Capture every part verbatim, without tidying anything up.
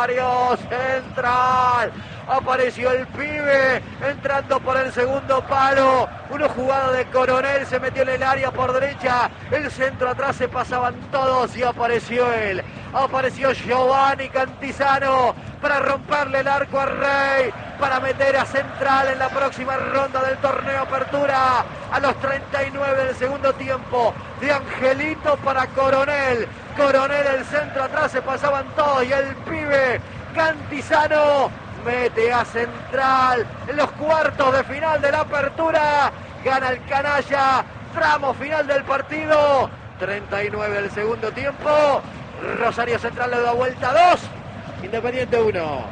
Rosario Central. Apareció el pibe entrando por el segundo palo. Una jugada de Coronel, se metió en el área por derecha. El centro atrás, se pasaban todos y apareció él. Apareció Giovanni Cantizano para romperle el arco a Rey, para meter a Central en la próxima ronda del torneo Apertura. A los treinta y nueve del segundo tiempo, de Angelito para Coronel. Coronel, el centro atrás, se pasaban todos y el pibe Cantizano mete a Central en los cuartos de final de la Apertura. Gana el canalla, tramo final del partido. treinta y nueve del segundo tiempo. Rosario Central le da vuelta dos. Independiente uno.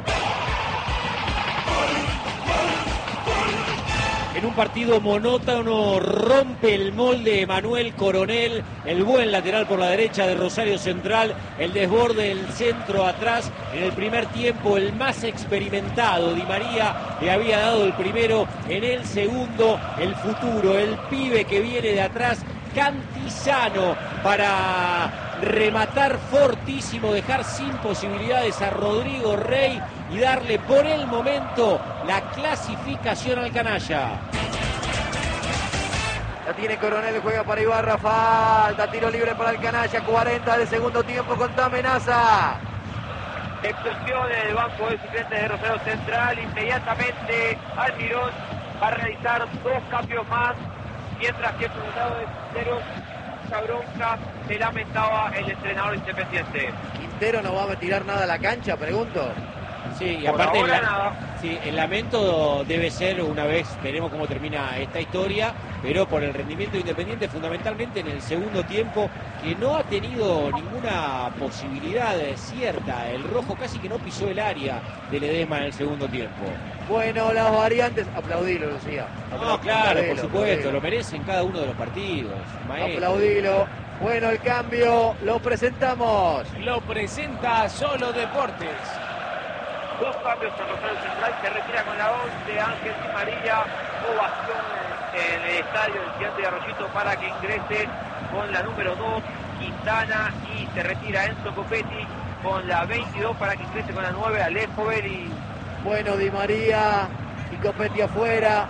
En un partido monótono rompe el molde Manuel Coronel, el buen lateral por la derecha de Rosario Central, el desborde del centro atrás. En el primer tiempo el más experimentado, Di María, le había dado el primero. En el segundo, el futuro, el pibe que viene de atrás, Cantizano, para rematar fortísimo, dejar sin posibilidades a Rodrigo Rey y darle por el momento la clasificación al canalla. La tiene Coronel, juega para Ibarra, falta, tiro libre para el canalla, cuarenta del segundo tiempo, con amenaza. Explosión en el banco de suplentes de Rosario Central. Inmediatamente Almirón va a realizar dos cambios más, mientras que por un lado de Quintero, esa bronca se lamentaba el entrenador independiente. ¿Quintero no va a tirar nada a la cancha, pregunto? Sí, y Por aparte ahora el, nada. sí, el lamento debe ser, una vez veremos cómo termina esta historia, pero por el rendimiento de Independiente, fundamentalmente en el segundo tiempo, que no ha tenido ninguna posibilidad cierta. El rojo casi que no pisó el área de Ledesma en el segundo tiempo. Bueno, las variantes, aplaudilo, Lucía. No, claro, por supuesto, lo merecen cada uno de los partidos, maestro. Aplaudilo. Bueno, el cambio lo presentamos. Lo presenta Solo Deportes. Dos cambios en Rosario Central, se retira con la once Ángel Di María, ovación en el estadio del Gigante de Arroyito para que ingrese con la número dos Quintana, y se retira Enzo Copetti con la veintidós para que ingrese con la nueve Alejo Vélez. Bueno, Di María y Copetti afuera.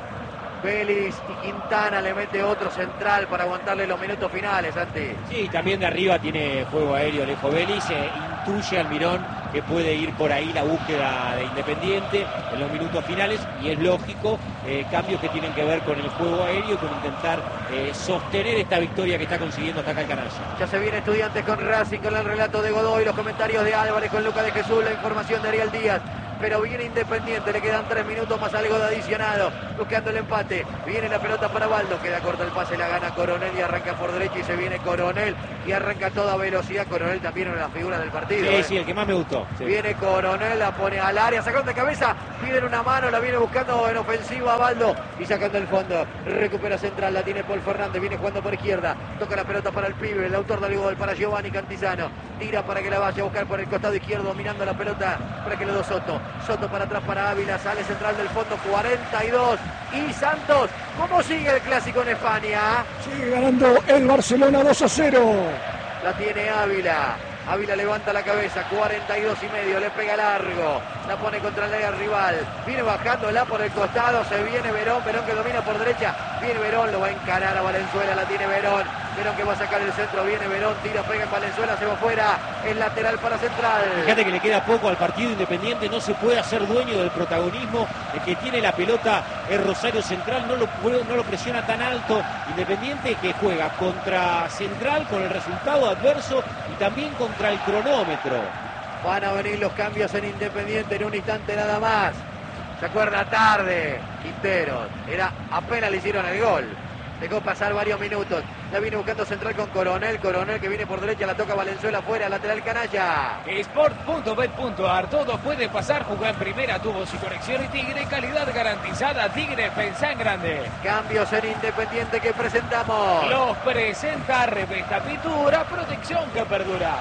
Vélez y Quintana le mete otro central para aguantarle los minutos finales, Santi. Sí, también de arriba tiene juego aéreo Alejo Vélez, eh, intuye Almirón que puede ir por ahí la búsqueda de Independiente en los minutos finales, y es lógico, eh, cambios que tienen que ver con el juego aéreo, con intentar eh, sostener esta victoria que está consiguiendo hasta acá el canalla. Ya se viene Estudiantes con Racing, con el relato de Godoy, los comentarios de Álvarez, con Lucas de Jesús, la información de Ariel Díaz. Pero viene Independiente, le quedan tres minutos más algo de adicionado, buscando el empate. Viene la pelota para Baldo, queda corto el pase, la gana Coronel y arranca por derecha, y se viene Coronel y arranca a toda velocidad. Coronel también una de las figuras del partido. Sí, ¿eh? sí, el que más me gustó. Sí. Viene Coronel, la pone al área, sacando de cabeza, piden una mano, la viene buscando en ofensiva Baldo y sacando el fondo. Recupera Central, la tiene Paul Fernández, viene jugando por izquierda, toca la pelota para el pibe, el autor del gol, para Giovanni Cantizano. Tira para que la vaya a buscar por el costado izquierdo, dominando la pelota para que le dé Soto. Soto para atrás para Ávila, sale Central del fondo, cuarenta y dos. Y Santos, ¿cómo sigue el clásico en España? Sigue ganando el Barcelona dos a cero. La tiene Ávila. Ávila levanta la cabeza, cuarenta y dos y medio, le pega largo, la pone contra el área rival, viene bajándola por el costado, se viene Verón, Verón que domina por derecha, viene Verón, lo va a encarar a Valenzuela, la tiene Verón, Verón que va a sacar el centro, viene Verón, tira, pega en Valenzuela, se va afuera, el lateral para Central. Fíjate que le queda poco al partido Independiente, no se puede hacer dueño del protagonismo, el que tiene la pelota es Rosario Central, no lo, no lo presiona tan alto. Independiente que juega contra Central con el resultado adverso y también contra el cronómetro. Van a venir los cambios en Independiente en un instante nada más. Se acuerda tarde Quintero, era apenas le hicieron el gol. Dejó pasar varios minutos. La viene buscando Central con Coronel. Coronel que viene por derecha, la toca Valenzuela afuera, lateral canalla. Sport punto bet punto ar, todo puede pasar. Jugó en primera, tuvo su conexión y Tigre, calidad garantizada. Tigre, pensá en grande. Cambios en Independiente que presentamos. Los presenta Revesta Pintura, protección que perdura.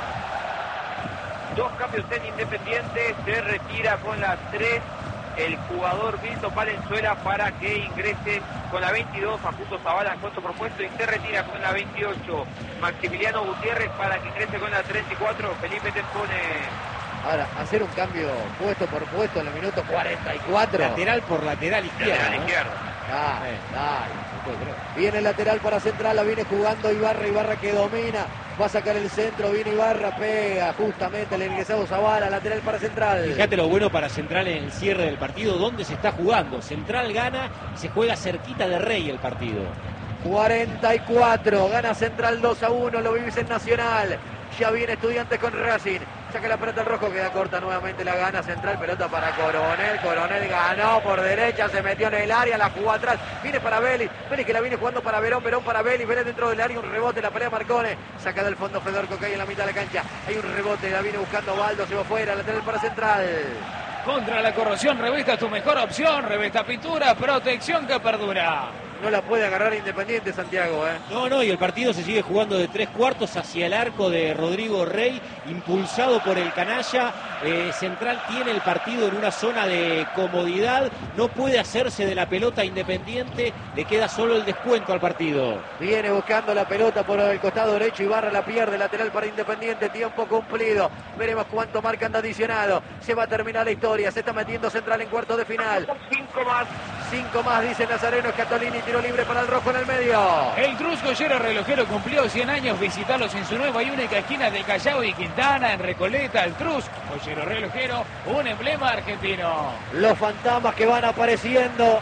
Dos cambios en Independiente, se retira con la tres el jugador Milton Valenzuela para que ingrese con la veintidós Facundo Zavala en puesto propuesto, y se retira con la veintiocho Maximiliano Gutiérrez para que ingrese con la treinta y cuatro Felipe Tempone. Ahora, hacer un cambio puesto por puesto en el minuto cuarenta y cuatro. Lateral por lateral izquierda. Lateral ¿no? izquierdo. Dale, Sí. dale. Viene el lateral para Central, la viene jugando Ibarra, Ibarra que domina, va a sacar el centro, viene Ibarra, pega justamente el ingresado Zavala, lateral para Central. Fíjate lo bueno para Central en el cierre del partido, donde se está jugando. Central gana y se juega cerquita de Rey el partido. cuarenta y cuatro, gana Central dos a uno, lo vivís en Nacional. Ya viene Estudiantes con Racing. Saca la pelota al rojo, queda corta nuevamente, la gana Central, pelota para Coronel. Coronel ganó por derecha, se metió en el área, la jugó atrás. Viene para Vélez, Vélez que la viene jugando para Verón, Verón para Vélez, Vélez dentro del área, un rebote, la pelea Marcone. Saca del fondo Fedorco que hay en la mitad de la cancha. Hay un rebote, la viene buscando Baldo, se va fuera, lateral para Central. Contra la corrosión, Revesta tu mejor opción. Revesta Pintura, protección que perdura. No la puede agarrar Independiente, Santiago, ¿eh? No, no, y el partido se sigue jugando de tres cuartos hacia el arco de Rodrigo Rey, impulsado por el canalla. Eh, Central tiene el partido en una zona de comodidad, no puede hacerse de la pelota Independiente, le queda solo el descuento al partido. Viene buscando la pelota por el costado derecho, Ibarra la pierde, lateral para Independiente, tiempo cumplido. Veremos cuánto marcan de adicionado. Se va a terminar la historia, se está metiendo Central en cuarto de final. Cinco más. Cinco más, dice Nazareno Scatolini, tiro libre para el rojo en el medio. El Cruz Goyero Relojero cumplió cien años. Visitarlos en su nueva y única esquina del Callao y Quintana, en Recoleta. El Cruz Goyero Relojero, un emblema argentino. Los fantasmas que van apareciendo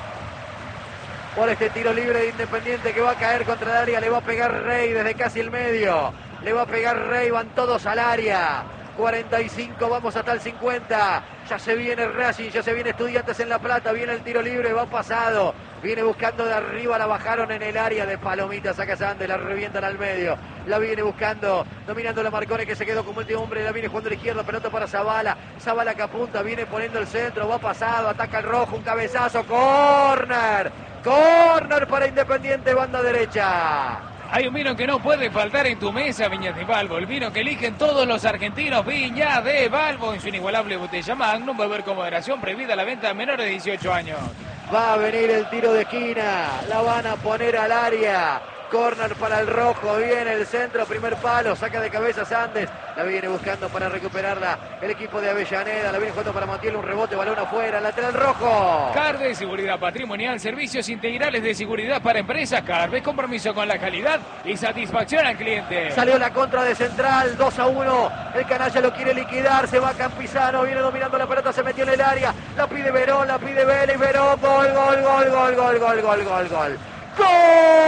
por este tiro libre de Independiente que va a caer contra el área. Le va a pegar Rey desde casi el medio. Le va a pegar Rey, van todos al área. cuarenta y cinco, vamos hasta el cincuenta. Ya se viene Racing, ya se viene Estudiantes en La Plata. Viene el tiro libre, va pasado. Viene buscando de arriba, la bajaron en el área de Palomita. Saca Sandes, la revientan al medio. La viene buscando, dominando la Marcone que se quedó como último hombre. La viene jugando a la izquierda, pelota para Zavala. Zavala que apunta, viene poniendo el centro, va pasado, ataca el rojo, un cabezazo. ¡Córner! ¡Córner para Independiente, banda derecha! Hay un vino que no puede faltar en tu mesa, Viña de Balbo. El vino que eligen todos los argentinos, Viña de Balbo. En su inigualable botella Magnum, beber con moderación, prohibida la venta a menores de dieciocho años. Va a venir el tiro de esquina, la van a poner al área. Corner para el rojo, viene el centro, primer palo, saca de cabeza Sandes, la viene buscando para recuperarla el equipo de Avellaneda, la viene jugando para Montiel, un rebote, balón afuera, lateral rojo. Carve, seguridad patrimonial, servicios integrales de seguridad para empresas. Carve, compromiso con la calidad y satisfacción al cliente. Salió la contra de Central, dos a uno, el canalla lo quiere liquidar, se va Campizano, viene dominando la pelota, se metió en el área, la pide Verón, la pide Vélez, Verón, gol, gol, gol, gol, gol, gol, gol, gol, gol. ¡Gol!